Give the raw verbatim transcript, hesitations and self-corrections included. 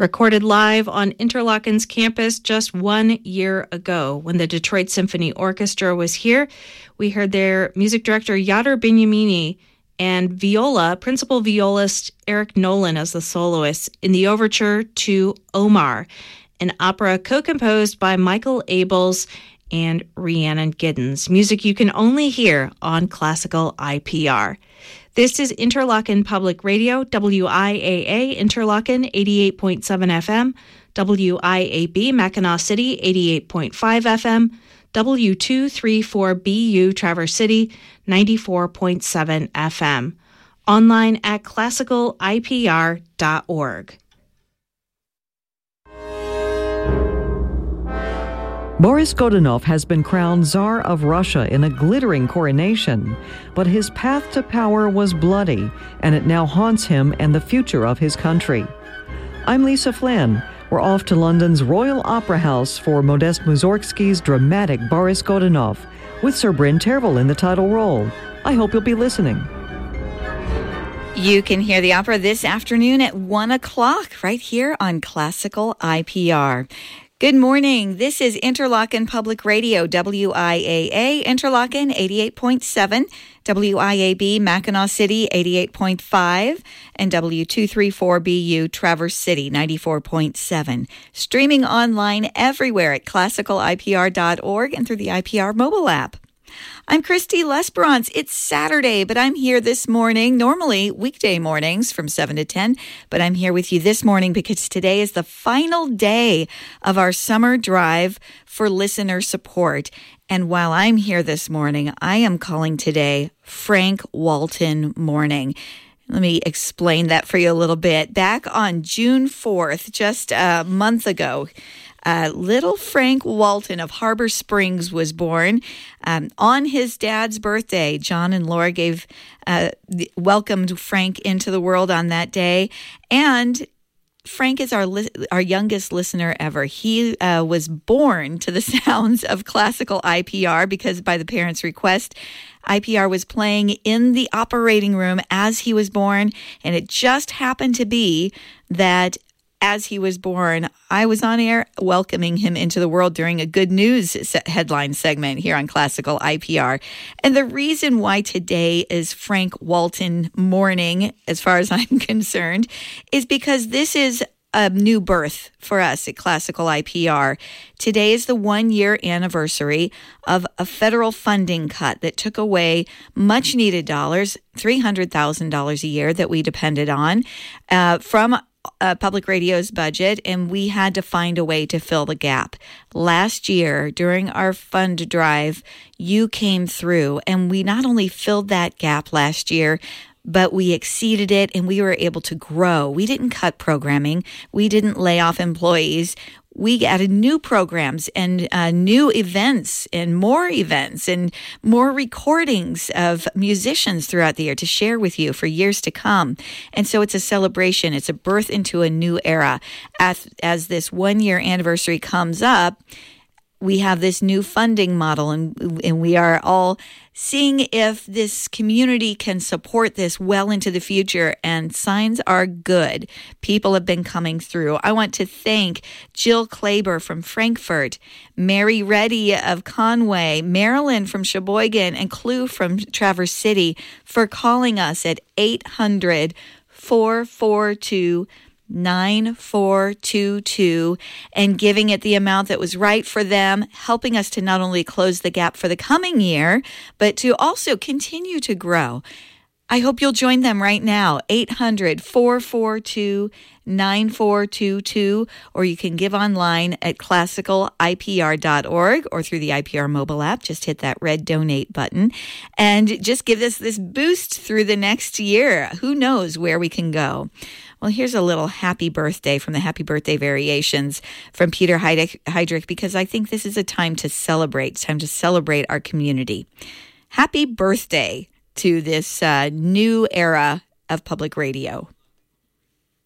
Recorded live on Interlochen's campus just one year ago when the Detroit Symphony Orchestra was here. We heard their music director Yadar Binyamini and viola, principal violist Eric Nolan as the soloist in the overture to Omar, an opera co-composed by Michael Abels and Rhiannon Giddens. Music you can only hear on Classical I P R. This is Interlochen Public Radio, W I A A, Interlochen eighty-eight point seven F M, W I A B, Mackinac City eighty-eight point five F M, W two thirty-four B U, Traverse City ninety-four point seven F M. Online at classical I P R dot org. Boris Godunov has been crowned Tsar of Russia in a glittering coronation, but his path to power was bloody, and it now haunts him and the future of his country. I'm Lisa Flynn. We're off to London's Royal Opera House for Modest Mussorgsky's dramatic Boris Godunov, with Sir Bryn Tervel in the title role. I hope you'll be listening. You can hear the opera this afternoon at one o'clock right here on Classical I P R. Good morning. This is Interlochen Public Radio, W I A A, Interlochen eighty-eight point seven, W I A B, Mackinac City eighty-eight point five, and W two thirty-four B U, Traverse City ninety-four point seven. Streaming online everywhere at classical I P R dot org and through the I P R mobile app. I'm Christy Lesperance. It's Saturday, but I'm here this morning, normally weekday mornings from seven to ten, but I'm here with you this morning because today is the final day of our summer drive for listener support. And while I'm here this morning, I am calling today Frank Walton Morning. Let me explain that for you a little bit. Back on June fourth, just a month ago, Uh, little Frank Walton of Harbor Springs was born. Um, on his dad's birthday, John and Laura gave uh, welcomed Frank into the world on that day. And Frank is our li- our youngest listener ever. He uh, was born to the sounds of Classical I P R because by the parents' request, I P R was playing in the operating room as he was born. And it just happened to be that as he was born, I was on air welcoming him into the world during a good news headline segment here on Classical I P R. And the reason why today is Frank Walton Morning, as far as I'm concerned, is because this is a new birth for us at Classical I P R. Today is the one-year anniversary of a federal funding cut that took away much-needed dollars, three hundred thousand dollars a year that we depended on, uh, from Uh, public radio's budget, and we had to find a way to fill the gap. Last year, during our fund drive, you came through, and we not only filled that gap last year, but we exceeded it, and we were able to grow. We didn't cut programming. We didn't lay off employees. We added new programs and uh, new events and more events and more recordings of musicians throughout the year to share with you for years to come. And so it's a celebration. It's a birth into a new era. As, as this one-year anniversary comes up, we have this new funding model, and, and we are all seeing if this community can support this well into the future, and signs are good. People have been coming through. I want to thank Jill Klaber from Frankfurt, Mary Reddy of Conway, Marilyn from Sheboygan, and Clue from Traverse City for calling us at eight hundred, four four two, nine four two two and giving it the amount that was right for them, helping us to not only close the gap for the coming year, but to also continue to grow. I hope you'll join them right now, eight hundred, four four two, nine four two two, or you can give online at classical I P R dot org or through the I P R mobile app. Just hit that red donate button and just give us this boost through the next year. Who knows where we can go? Well, here's a little happy birthday from the Happy Birthday Variations from Peter Heydrich, because I think this is a time to celebrate, time to celebrate our community. Happy birthday to this uh, new era of public radio.